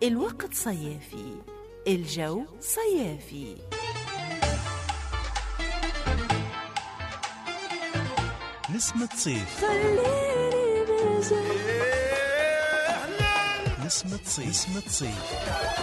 الوقت صيافي، الجو صيافي. نسمة صيف، خليني بجد. نسمة صيف، نسمة صيف،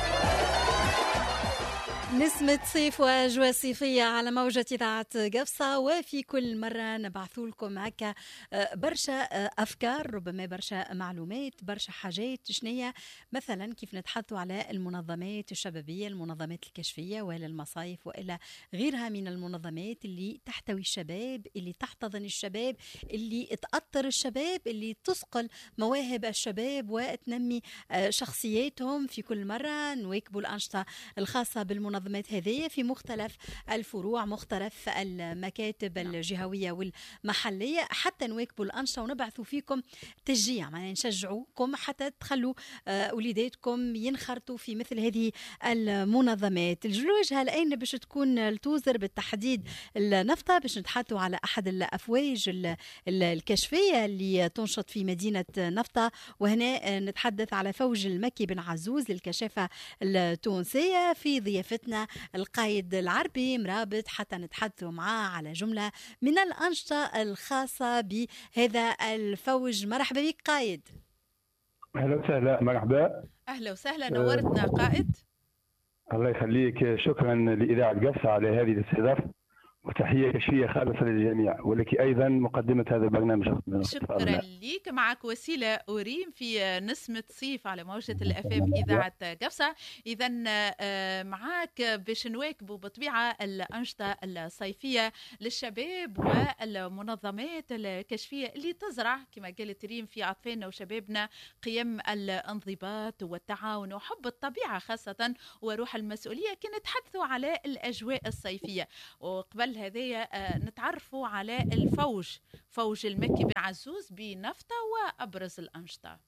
نسمة صيف وأجواء صيفية على موجة إذاعة قفصة. وفي كل مرة نبعث لكم هكا برشا أفكار، ربما برشا معلومات، برشا حاجات شنية، مثلا كيف نتحدثوا على المنظمات الشبابية، المنظمات الكشفية ولا المصايف وإلى غيرها من المنظمات اللي تحتوي الشباب، اللي تحتضن الشباب، اللي تأطر الشباب، اللي تسقل مواهب الشباب وتنمي شخصياتهم. في كل مرة نواكبوا الأنشطة الخاصة بالمنظمات هذه في مختلف الفروع، مختلف المكاتب الجهوية والمحلية، حتى نواكبوا الأنشطة ونبعثوا فيكم تشجيع، يعني نشجعوكم حتى تخلوا وليداتكم ينخرطوا في مثل هذه المنظمات. الوجهة الآن باش تكون التوزر بالتحديد النفطة، باش نتحدثوا على أحد الأفواج الكشفية اللي تنشط في مدينة نفطة، وهنا نتحدث على فوج المكي بن عزوز للكشافة التونسية في ضيافتنا القائد العربي مرابط، حتى نتحدثوا معاه على جملة من الأنشطة الخاصة بهذا الفوج. مرحبا بك قائد. أهلا وسهلا. مرحبا. أهلا وسهلا، نورتنا قائد. الله يخليك، شكرا لإذاعة قفصة على هذه الاستضافة، وتحية كشفية خالصة للجميع، ولك أيضا مقدمة هذا البرنامج. شكرا لك. معك وسيلة أوريم في نسمة صيف على موجة الأفام إذاعة قفصة. إذا معك باش نواكبوا بطبيعة الأنشطة الصيفية للشباب والمنظمات الكشفية اللي تزرع كما قالت ريم في أطفالنا وشبابنا قيم الانضباط والتعاون وحب الطبيعة خاصة وروح المسؤولية. كي نتحدثوا على الأجواء الصيفية، وقبل هذه نتعرفوا على الفوج، فوج المكي بن عزوز بنفطة وأبرز الأنشطة.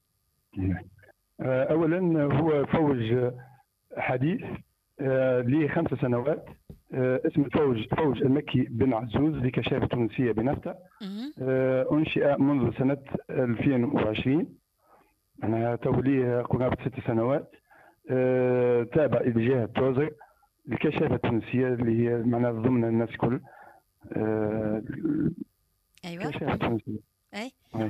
أولا هو فوج حديث له 5 سنوات، اسم فوج المكي بن عزوز لكشافة تونسية بنفطة. أنشئ منذ سنة 2020، أنا توليه قرابة 6 سنوات. تابع إلى جهة توزر الكشافة التونسية اللي هي معناها ضمن الناس كل. أيوة. كشافة التونسية. أي.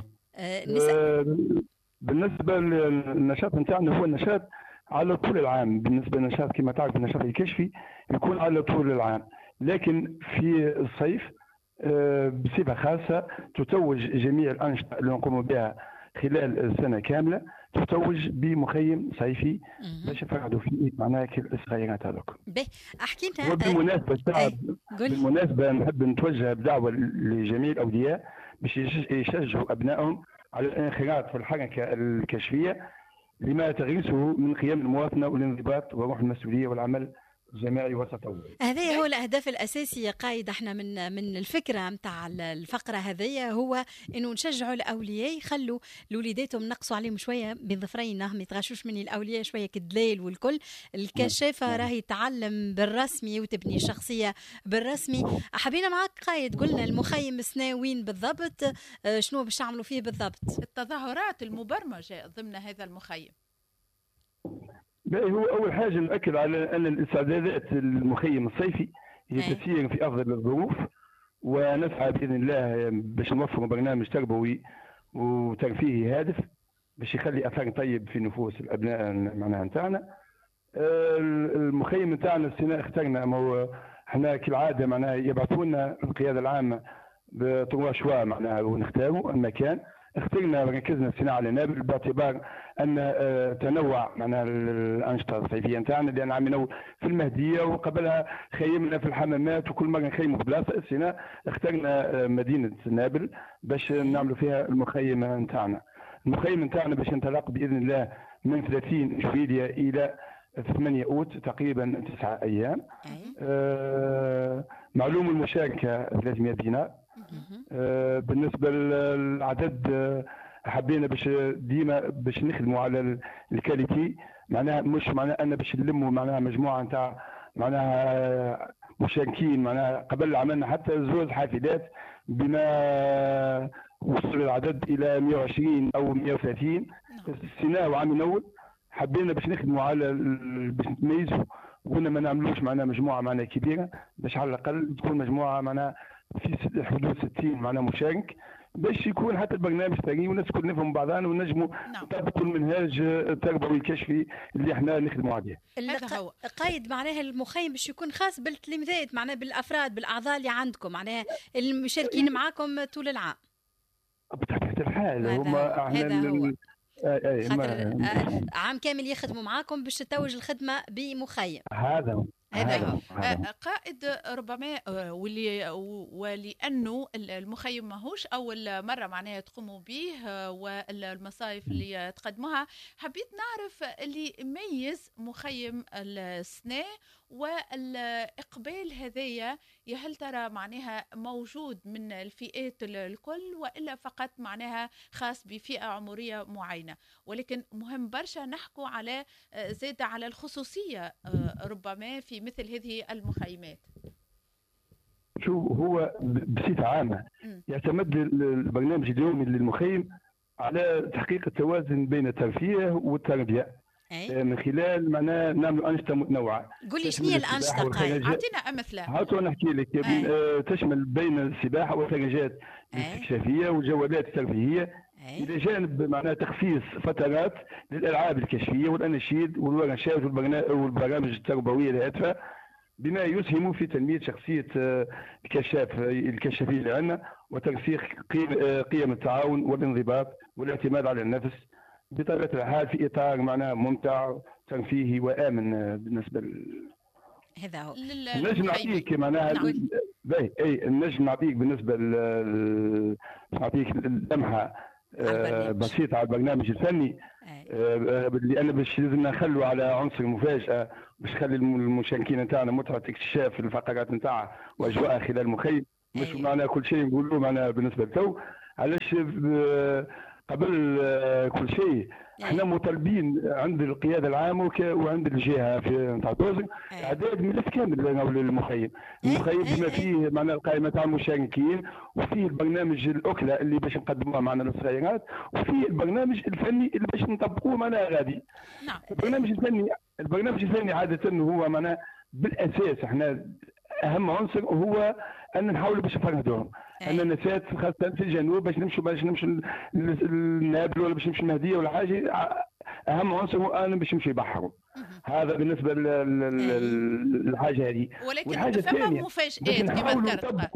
بالنسبة للنشاط نتاعنا، هو النشاط على طول العام. بالنسبة للنشاط كما تعرف النشاط الكشفي يكون على طول العام، لكن في الصيف بصفة خاصة تتوج جميع الأنشطة اللي نقوم بها خلال السنة كاملة، تتوج بمخيم صيفي باش يفرحوا فيه معناها الصغيرات هذوك. احكي لنا. بالمناسبة نحب نتوجه بدعوة لجميع الأولياء باش يشجعوا أبنائهم على الانخراط في الحركة الكشفية لما تغرسه من قيم المواطنة والانضباط وروح المسؤولية والعمل جماعي وتطوعي. هذا هو الأهداف الأساسية قايد. احنا من الفكرة متاع الفقرة هذه هو إنه نشجعوا الأولياء، يخلوا لوليداتهم نقصوا عليهم شوية بظفرين، ما يتغشوش من الأولياء شوية كدليل والكل. الكشافة راهي تعلم بالرسمي وتبني شخصية بالرسمي. حبينا معك قايد، قلنا المخيم السناوين بالضبط، شنو باش تعملوا فيه بالضبط؟ التظاهرات المبرمجة ضمن هذا المخيم. هو أول حاجة نأكد على أن الاستعدادات المخيم الصيفي هي تسير في أفضل الظروف، ونسعى بإذن الله باش نوفر برنامج تربوي وترفيهي هادف باش يخلي أثر طيب في نفوس الأبناء معناها نتاعنا. المخيم نتاعنا السنة اخترنا، احنا كالعادة معناها يبعثونا القيادة العامة بطروا شوا معناها ونختاروا المكان. اخترنا ركزنا السنة على نابل باعتبار أن تنوع معناها الأنشطة الصيفية نتاعنا، لأن عم ننوع في المهدية وقبلها خيمنا في الحمامات وكل مرة نخيموا في بلاصة. السنة اخترنا مدينة نابل باش نعملوا فيها المخيم نتاعنا. المخيم نتاعنا باش ينطلق بإذن الله من 30 جويلية إلى 8 أوت، تقريبا 9 أيام. معلوم المشاركة 300 دينار. بالنسبة للعدد حبينا باش ديما باش نخدموا على الكاليتي، معناها مش معناها أن باش نلموا معناها مجموعة نتاع معناها مشاركين. معناها قبل عملنا حتى 2 حافلات بما وصل العدد إلى 120 أو 130 السنة وعام نول. حبينا باش نخدموا على باش نتميزوا، قلنا ما نعملوش معنا مجموعه معنا كبيره، باش على الاقل تكون مجموعه معنا في حدود 60 معنا مشارك، باش يكون حتى البرنامج ثاني والناس الكل نفهم بعضنا ونجموا نطبقوا المنهاج التربوي الكشفي اللي احنا نخدموا عليه. قايد معناها المخيم باش يكون خاص بالتلاميذات، معناها بالافراد بالاعضاء اللي عندكم، معناها المشاركين معاكم طول العام. بطبيعه الحال هما عام كامل يخدموا معاكم باش تتوج الخدمه بمخيم. هذا قائد ربما ولأنه المخيم ماهوش أول مرة معناها تقوموا به والمصايف اللي تقدموها، حبيت نعرف اللي يميز مخيم السنة والإقبال هذايا، هل ترى معناها موجود من الفئات الكل وإلا فقط معناها خاص بفئة عمرية معينة؟ ولكن مهم برشا نحكوا على زيادة على الخصوصية ربما في مثل هذه المخيمات. شو هو بصفة عامة يعتمد البرنامج اليومي للمخيم على تحقيق التوازن بين الترفيه والتربية من خلال معناه نعمل أنشطة متنوعة. قول لي شنو هي الأنشطة قايد؟ أعطينا أمثلة. هاتوا نحكي لك. تشمل بين السباحة والثلجات الاستكشافية والجولات الترفيهية، إلى جانب معناه تخصيص فترات للألعاب الكشفية والأناشيد والورشات والبرامج التربوية الهادفة، بما يسهم في تنمية شخصية الكشافين اللي عندنا وترسيخ قيم التعاون والانضباط والاعتماد على النفس بطبيعة الحال في إطار معناه ممتع ترفيهي وآمن بالنسبة هذا هو. نجم نعطيك معناها النجم نعطيك بالنسبة نعطيك لمحة بسيطة على البرنامج الفني، لأن باش لازمنا نخلوا على عنصر مفاجأة باش نخلي المشاركين نتاعنا متعة اكتشاف الفقرات نتاعها وأجواء خلال المخيم. مش معناها كل شيء نقولوه معناها بالنسبة للتو، علاش قبل كل شيء احنا مطالبين عند القياده العامه وعند الجهه في نتاع توزن اعداد ملف كامل للمخيم. المخيم بما فيه معنا القائمه تاع المشاركين، وفيه البرنامج الاكله اللي باش نقدموها معنا للصغيرات، وفيه البرنامج الفني اللي باش نطبقوه معنا غادي. البرنامج الفني عاده هو معنا بالاساس احنا اهم عنصر هو ان نحاولوا باش نفرهدوهم ان النسات خاصه في الجنوب باش نمشوا للنابل ولا باش نمشوا المهديه ولا حاجه، اهم عنصر هو ان باش يمشوا يبحروا. هذا بالنسبه للحاجه هذه. ولكن فما مفاجآت كما ذكرت.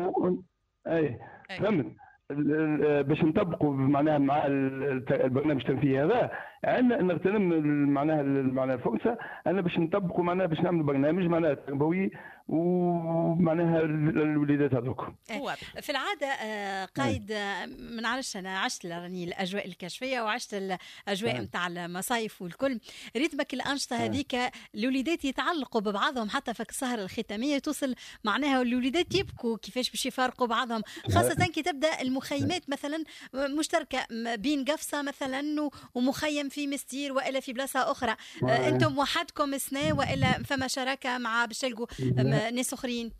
فهمت. باش نطبقوا معناها مع البرنامج التنفيذي هذا عندنا نغتنم معناها الفرصه ان باش نطبقوا معناها باش نعملوا برنامج معناها تربوي ومعناها الوليدات هذوك. في العاده قايد ما نعرفش، انا عشت راني الاجواء الكشفيه وعشت الاجواء نتاع المصايف والكل، ريتمك الانشطه هذيك الوليدات يتعلقوا ببعضهم حتى في السهره الختاميه توصل معناها الوليدات يبكوا كيفاش باش يفارقوا بعضهم، خاصه كي تبدا المخيمات مثلا مشتركه بين قفصه مثلا ومخيم في مستير والا في بلاصه اخرى. انتم وحدكم سنه والا فما شراكه مع باش تلقوا ناس اخرين؟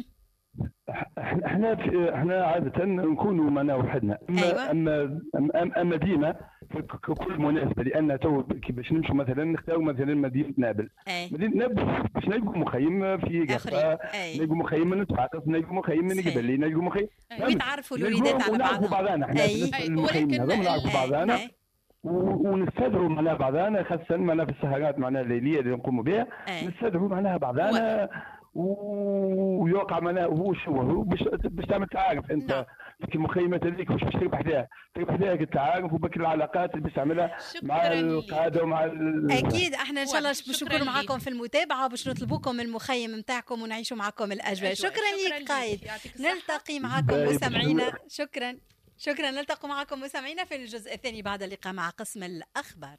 احنا عاده نكونوا معنا وحدنا، اما ديما في كل مناسبه، لان تو باش نمشوا مثلا نختاروا مثلا مدينه نابل. مدينه نابل باش نلقوا مخيم في قفا، نلقوا مخيم من تفاقس، نلقوا مخيم من قبلي، نلقوا مخيم ويتعرفوا الوليدات على بعضنا. احنا المخيم هذا نعرفوا بعضنا ونستدعوا معناها بعضنا، خاصه معنا في السهرات معناها الليليه اللي نقوموا بها نستدعوا معناها بعضنا ويوقع معناها هو باش تعمل تعارف انت في المخيمات هذيك باش تربح فيها التعارف وبك العلاقات اللي باش تعملها مع القاده ومع اكيد. احنا ان شاء الله باش نكونوا معاكم في المتابعه وباش نطلبوكم المخيم نتاعكم ونعيشوا معكم الاجواء. شكرا لك قايد. نلتقي معكم مستمعينا. شكرا نلتقي معكم مستمعينا في الجزء الثاني بعد اللقاء مع قسم الأخبار.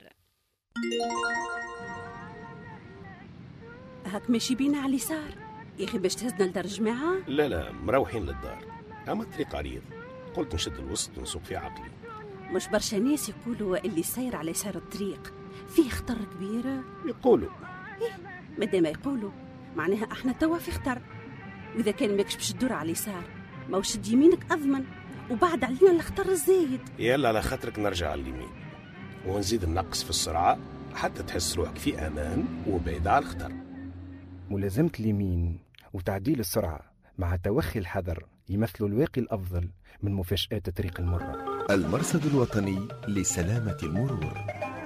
هاك ماشي بينا على اليسار يا أخي باش تهزنا لدار الجماعة؟ لا مروحين للدار، أما الطريق عريض، قلت نشد الوسط ونسوق في عقلي. مش برشا ناس يقولوا اللي ساير على يسار الطريق فيه خطر كبير؟ يقولوا مادام يقولوا معناها احنا توا في خطر، وإذا كان ماكش باش تدور على اليسار ما وشد يمينك أضمن وبعد علينا الخطر الزايد. يلا على خاطرك نرجع على اليمين ونزيد النقص في السرعة حتى تحس روحك في أمان وبعيد على الخطر. ملازمة اليمين وتعديل السرعة مع توخي الحذر يمثلوا الواقي الأفضل من مفاجآت الطريق المرة. المرصد الوطني لسلامة المرور.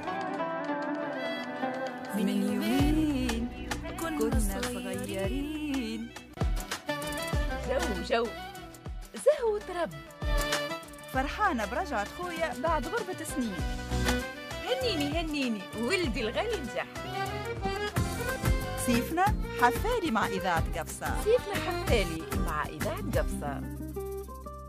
من يومين كنا صغيرين، جو زهو ترب، فرحانة برجعة خويا بعد غربة سنين. هنيني ولدي الغالي نجح. صيفنا حفالي مع إذاعة قفصة. صيفنا حفالي مع إذاعة قفصة.